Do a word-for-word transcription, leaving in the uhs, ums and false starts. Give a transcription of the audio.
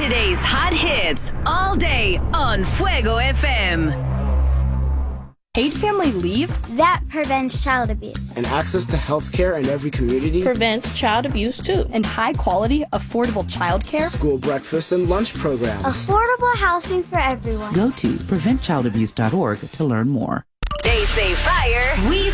Today's hot hits all day on Fuego F M. Paid family leave? That prevents child abuse. And access to health care in every community prevents child abuse too. And high quality, affordable child care? School breakfast and lunch programs. Affordable housing for everyone. Go to prevent child abuse dot org to learn more. They say fire, we